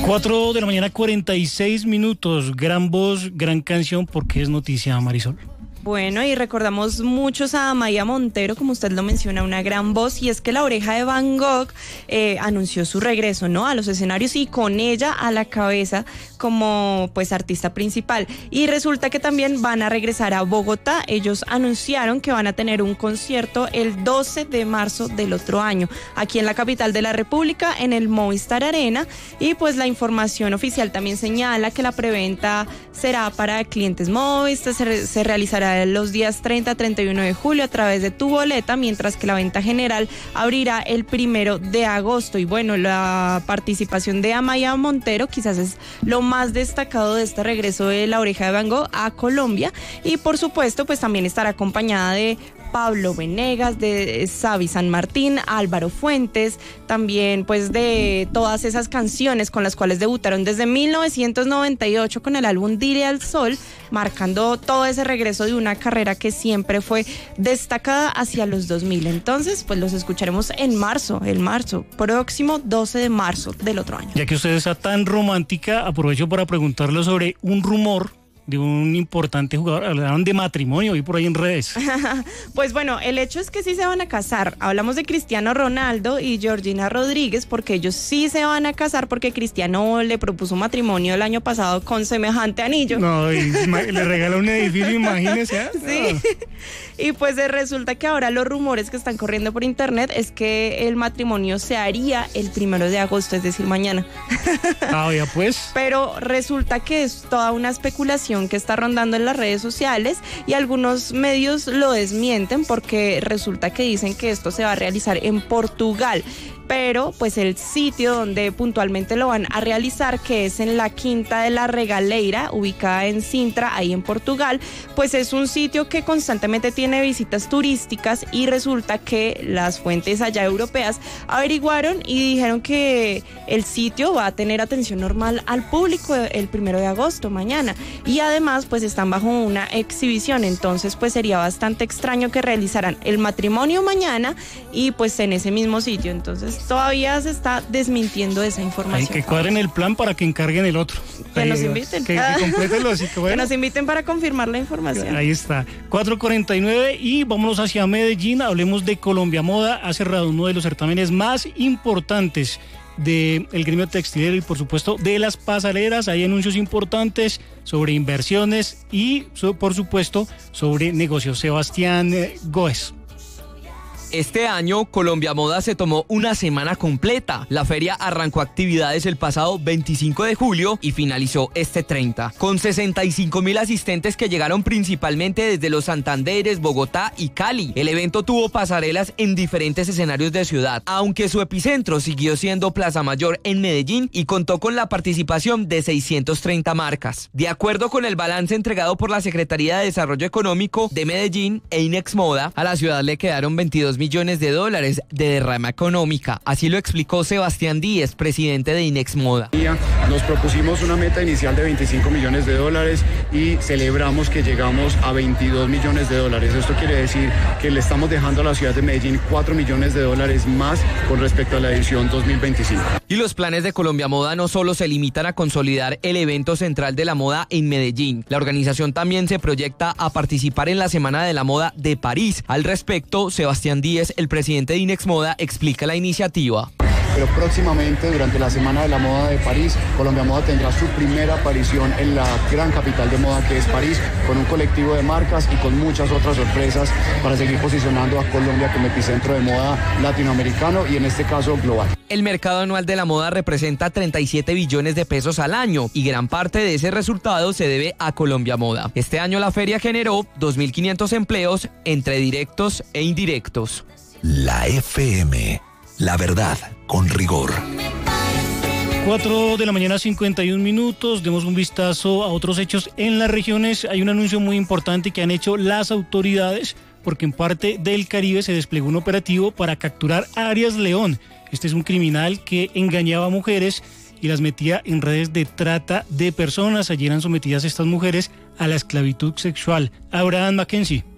4 de la mañana, 46 minutos. Gran voz, gran canción, porque es noticia, Marisol. Bueno, y recordamos muchos a Amaya Montero, como usted lo menciona, una gran voz, y es que La Oreja de Van Gogh anunció su regreso, ¿no?, a los escenarios, y con ella a la cabeza como pues artista principal. Y resulta que también van a regresar a Bogotá. Ellos anunciaron que van a tener un concierto el 12 de marzo del otro año, aquí en la capital de la República, en el Movistar Arena, y pues la información oficial también señala que la preventa será para clientes Movistar, se realizará los días 30 a 31 de julio a través de Tu Boleta, mientras que la venta general abrirá el 1 de agosto. Y bueno, la participación de Amaya Montero quizás es lo más destacado de este regreso de La Oreja de Van Gogh a Colombia, y por supuesto pues también estará acompañada de Pablo Venegas, de Xavi San Martín, Álvaro Fuentes, también pues de todas esas canciones con las cuales debutaron desde 1998 con el álbum Dile al Sol, marcando todo ese regreso de una carrera que siempre fue destacada hacia los 2000. Entonces pues los escucharemos en marzo, próximo 12 de marzo del otro año. Ya que usted está tan romántica, aprovecho para preguntarle sobre un rumor de un importante jugador. Hablaron de matrimonio hoy por ahí en redes. Pues bueno, el hecho es que sí se van a casar. Hablamos de Cristiano Ronaldo y Georgina Rodríguez, porque ellos sí se van a casar, porque Cristiano le propuso matrimonio el año pasado con semejante anillo. No, y le regaló un edificio, imagínese. ¿Eh? Sí. Y pues resulta que ahora los rumores que están corriendo por internet es que el matrimonio se haría el 1 de agosto, es decir, mañana. Ah, ya pues. Pero resulta que es toda una especulación que está rondando en las redes sociales, y algunos medios lo desmienten, porque resulta que dicen que esto se va a realizar en Portugal. Pero pues el sitio donde puntualmente lo van a realizar, que es en la Quinta de la Regaleira, ubicada en Sintra, ahí en Portugal, pues es un sitio que constantemente tiene visitas turísticas, y resulta que las fuentes allá europeas averiguaron y dijeron que el sitio va a tener atención normal al público el 1 de agosto, mañana, y además pues están bajo una exhibición. Entonces pues sería bastante extraño que realizaran el matrimonio mañana y pues en ese mismo sitio. Entonces todavía se está desmintiendo esa información. Hay que cuadren el plan para que encarguen el otro. Que nos inviten. Que complétenlo, así que bueno. Que nos inviten para confirmar la información. Ahí está. 4:49 y vámonos hacia Medellín. Hablemos de Colombia Moda. Ha cerrado uno de los certámenes más importantes del gremio textilero y por supuesto de las pasarelas. Hay anuncios importantes sobre inversiones y por supuesto sobre negocios. Sebastián Góez. Este año, Colombia Moda se tomó una semana completa. La feria arrancó actividades el pasado 25 de julio y finalizó este 30, con 65.000 asistentes que llegaron principalmente desde los Santanderes, Bogotá y Cali. El evento tuvo pasarelas en diferentes escenarios de ciudad, aunque su epicentro siguió siendo Plaza Mayor en Medellín y contó con la participación de 630 marcas. De acuerdo con el balance entregado por la Secretaría de Desarrollo Económico de Medellín e Inex Moda, a la ciudad le quedaron 22 millones de dólares de derrama económica. Así lo explicó Sebastián Díez, presidente de Inex Moda. Nos propusimos una meta inicial de 25 millones de dólares y celebramos que llegamos a 22 millones de dólares. Esto quiere decir que le estamos dejando a la ciudad de Medellín 4 millones de dólares más con respecto a la edición 2025. Y los planes de Colombia Moda no solo se limitan a consolidar el evento central de la moda en Medellín. La organización también se proyecta a participar en la Semana de la Moda de París. Al respecto, Sebastián Díez, el presidente de Inex Moda, explica la iniciativa. Pero próximamente, durante la Semana de la Moda de París, Colombia Moda tendrá su primera aparición en la gran capital de moda que es París, con un colectivo de marcas y con muchas otras sorpresas para seguir posicionando a Colombia como epicentro de moda latinoamericano y en este caso global. El mercado anual de la moda representa 37 billones de pesos al año y gran parte de ese resultado se debe a Colombia Moda. Este año la feria generó 2.500 empleos entre directos e indirectos. La FM, la verdad con rigor. 4 de la mañana, 51 minutos. Demos un vistazo a otros hechos en las regiones. Hay un anuncio muy importante que han hecho las autoridades, porque en parte del Caribe se desplegó un operativo para capturar a Arias León. Este es un criminal que engañaba a mujeres y las metía en redes de trata de personas. Allí eran sometidas estas mujeres a la esclavitud sexual. Abraham Mackenzie.